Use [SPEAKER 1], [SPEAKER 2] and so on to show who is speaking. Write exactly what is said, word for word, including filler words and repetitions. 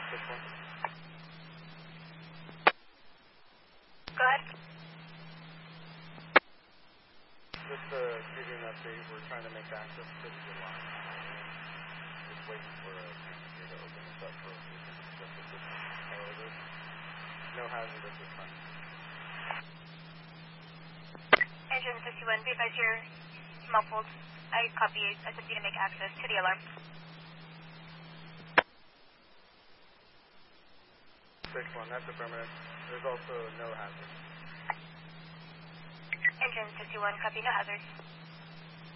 [SPEAKER 1] Six one.
[SPEAKER 2] Go ahead.
[SPEAKER 1] Just to give you an update, we're trying to make access to the line. Just waiting for a manager to open this up for us. We can discuss the system. However, no hazard at this time.
[SPEAKER 2] Engine fifty-one, be advised you're muffled. I copy. I sent you to make access to the alarm.
[SPEAKER 1] Six one, that's affirmative. There's also no hazard.
[SPEAKER 2] Engine fifty-one, copy, no hazard.